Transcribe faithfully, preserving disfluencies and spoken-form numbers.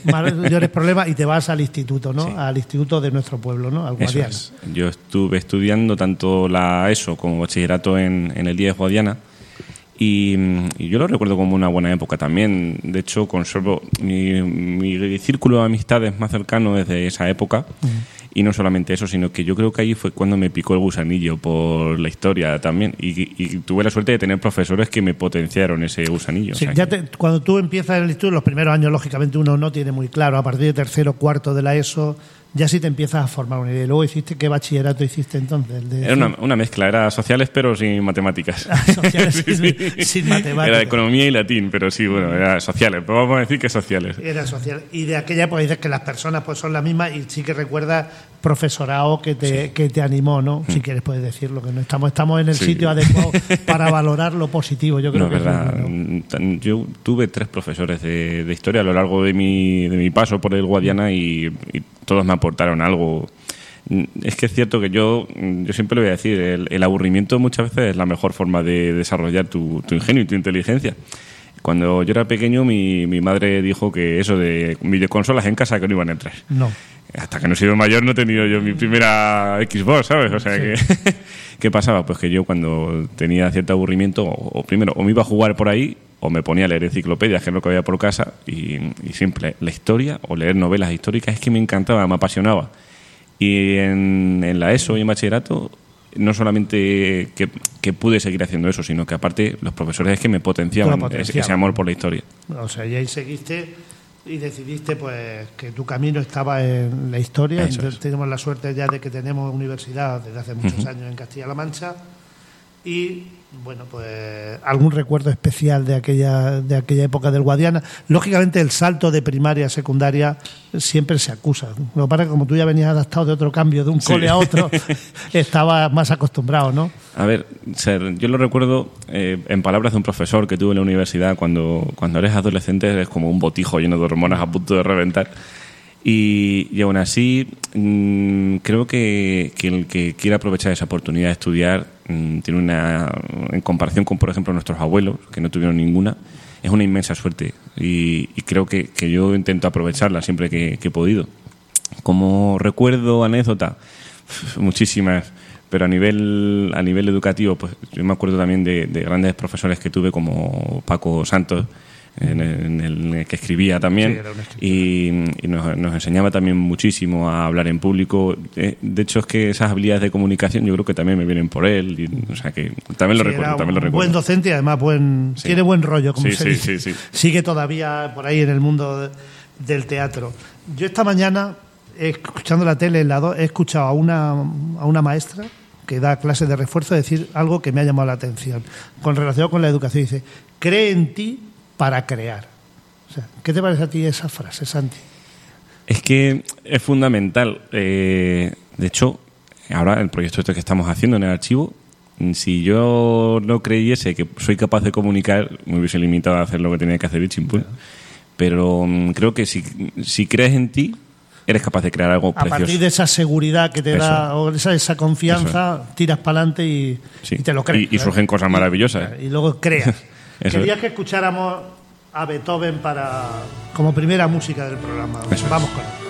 mayores problemas y te vas al instituto, ¿no? Sí. Al instituto de nuestro pueblo, ¿no? Al Guadiana. Eso es. Yo estuve estudiando tanto la ESO como bachillerato en, en el Diez Guadiana y, y yo lo recuerdo como una buena época también. De hecho, conservo mi, mi círculo de amistades más cercano desde esa época. Uh-huh. Y no solamente eso, sino que yo creo que ahí fue cuando me picó el gusanillo por la historia también. Y, y tuve la suerte de tener profesores que me potenciaron ese gusanillo. Sí, o sea ya que... te, cuando tú empiezas el instituto, los primeros años, lógicamente, uno no tiene muy claro. A partir de tercero, cuarto de la ESO, ya sí te empiezas a formar una idea. Luego hiciste, ¿qué bachillerato hiciste entonces? El de... Era una, una mezcla, era sociales pero sin matemáticas. Ah, sociales sí, sin, sí. sin matemáticas. Era economía y latín, pero sí, bueno, era sociales. Pero vamos a decir que sociales. Era social. Y de aquella época dices que las personas pues son las mismas y sí que recuerdas profesorado que te, sí. que te animó, ¿no? Mm. Si quieres puedes decirlo, que no estamos, estamos en el sí. sitio adecuado para valorar lo positivo. Yo creo no, que verdad. Es ¿no? Yo tuve tres profesores de, de historia a lo largo de mi, de mi paso por el Guadiana y, y todos me aportaron algo. Es que es cierto que yo yo siempre lo voy a decir, el, el aburrimiento muchas veces es la mejor forma de desarrollar tu, tu ingenio y tu inteligencia. Cuando yo era pequeño mi, mi madre dijo que eso de videoconsolas en casa que no iban a entrar. No. Hasta que no he sido mayor no he tenido yo mi primera Xbox, ¿sabes? O sea, sí. que ¿qué pasaba? Pues que yo cuando tenía cierto aburrimiento, o, o primero, o me iba a jugar por ahí, o me ponía a leer enciclopedias, que es lo que había por casa, y, y siempre la historia, o leer novelas históricas, es que me encantaba, me apasionaba. Y en, en la ESO y en bachillerato, no solamente que, que pude seguir haciendo eso, sino que aparte los profesores es que me potenciaban ese, ese amor por la historia. O sea, y ahí seguiste y decidiste pues que tu camino estaba en la historia. Entonces, tenemos la suerte ya de que tenemos universidad desde hace muchos uh-huh. años en Castilla-La Mancha. Y bueno, pues algún recuerdo especial de aquella de aquella época del Guadiana. Lógicamente el salto de primaria a secundaria siempre se acusa. Lo que pasa es que como tú ya venías adaptado de otro cambio, de un cole sí. a otro, estabas más acostumbrado, ¿no? A ver, Ser, yo lo recuerdo eh, en palabras de un profesor que tuve en la universidad. Cuando, cuando eres adolescente eres como un botijo lleno de hormonas a punto de reventar. Y, y aún así, mmm, creo que, que el que quiera aprovechar esa oportunidad de estudiar mmm, tiene una, en comparación con, por ejemplo, nuestros abuelos, que no tuvieron ninguna, es una inmensa suerte. Y, y creo que, que yo intento aprovecharla siempre que, que he podido. Como recuerdo, anécdota, muchísimas, pero a nivel, a nivel educativo, pues yo me acuerdo también de, de grandes profesores que tuve como Paco Santos, En el, en el que escribía también sí, y, y nos, nos enseñaba también muchísimo a hablar en público. De hecho es que esas habilidades de comunicación yo creo que también me vienen por él y, o sea que también lo sí, recuerdo, también lo recuerdo. Buen docente y además buen sí. tiene buen rollo, como sí, se sí, dice. Sí, sí. Sigue todavía por ahí en el mundo de, del teatro. Yo esta mañana escuchando la tele en la dos he escuchado a una a una maestra que da clases de refuerzo decir algo que me ha llamado la atención con relación con la educación. Dice: cree en ti para crear. O sea, ¿qué te parece a ti esa frase, Santi? Es que es fundamental. Eh, de hecho, ahora el proyecto este que estamos haciendo en el archivo, si yo no creyese que soy capaz de comunicar, me hubiese limitado a hacer lo que tenía que hacer y chimpún. Claro. Pero um, creo que si, si crees en ti, eres capaz de crear algo precioso. A partir de esa seguridad que te Eso. da, o esa, esa confianza, Eso. tiras para adelante y, sí. y te lo crees. Y, y surgen cosas maravillosas. Y, y luego creas. Querías que escucháramos a Beethoven para como primera música del programa. Eso Vamos es. con él.